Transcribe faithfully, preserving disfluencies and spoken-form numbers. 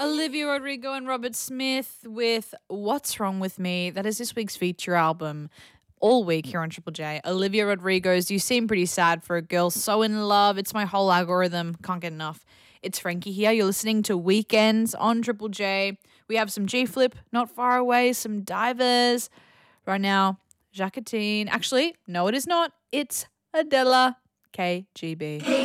Olivia Rodrigo and Robert Smith with What's Wrong With Me. That is this week's feature album. All week here on Triple J. Olivia Rodrigo's You Seem Pretty Sad for a Girl So In Love. It's my whole algorithm. Can't get enough. It's Frankie here. You're listening to Weekends on Triple J. We have some G-Flip not far away, some Divers. Right now, Jacqueline. Actually, no, it is not. It's Adela K G B.